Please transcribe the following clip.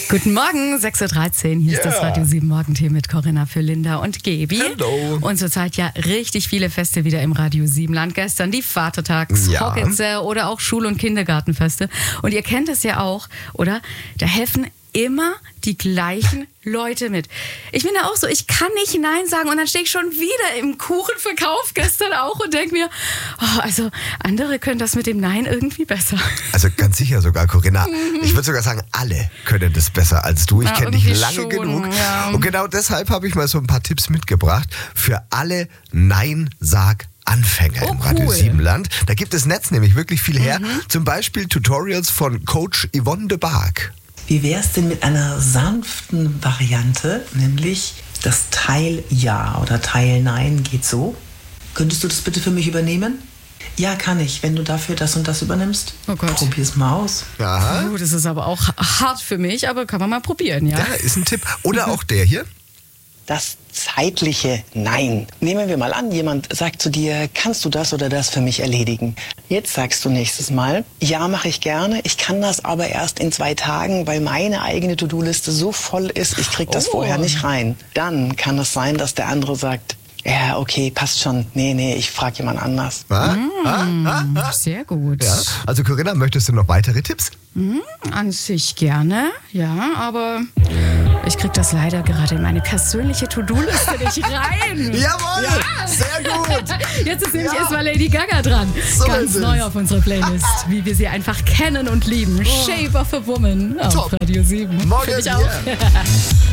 Guten Morgen, 6.13 Uhr. Hier ist das Radio 7 Morgenteam mit Corinna für Linda und Gebi. Hallo. Und zurzeit ja richtig viele Feste wieder im Radio 7 Land. Gestern die Vatertags, Hockitze oder auch Schul- und Kindergartenfeste. Und ihr kennt es ja auch, oder? Da helfen immer die gleichen Leute mit. Ich bin da auch so, ich kann nicht Nein sagen und dann stehe ich schon wieder im Kuchenverkauf gestern auch und denke mir, also andere können das mit dem Nein irgendwie besser. Also ganz sicher sogar, Corinna. Ich würde sogar sagen, alle können das besser als du. Ich kenne dich lange schon, genug. Ja. Und genau deshalb habe ich mal so ein paar Tipps mitgebracht für alle Nein-Sag-Anfänger im Radio 7 Land. Da gibt das Netz nämlich wirklich viel her. Zum Beispiel Tutorials von Coach Yvonne de Barg. Wie wäre es denn mit einer sanften Variante, nämlich das Teil Ja oder Teil Nein geht so? Könntest du das bitte für mich übernehmen? Ja, kann ich, wenn du dafür das und das übernimmst. Oh Gott. Probier's mal aus. Aha. Das ist aber auch hart für mich, aber kann man mal probieren, ja? Ja, ist ein Tipp. Oder auch der hier. Das zeitliche Nein. Nehmen wir mal an, jemand sagt zu dir, kannst du das oder das für mich erledigen? Jetzt sagst du nächstes Mal, ja, mache ich gerne, ich kann das aber erst in 2 Tagen, weil meine eigene To-Do-Liste so voll ist, ich krieg das vorher nicht rein. Dann kann es sein, dass der andere sagt, ja, okay, passt schon. Nee, ich frage jemand anders. Sehr gut. Ja. Also Corinna, möchtest du noch weitere Tipps? An sich gerne, ja, aber ich krieg das leider gerade in meine persönliche To-Do-Liste nicht rein. Jawohl, sehr gut. Jetzt ist nämlich erstmal Lady Gaga dran. So Ganz ist es. neu auf unserer Playlist, wie wir sie einfach kennen und lieben. Shape of a Woman auf Top. Radio 7. Morgen, Finde ich auch.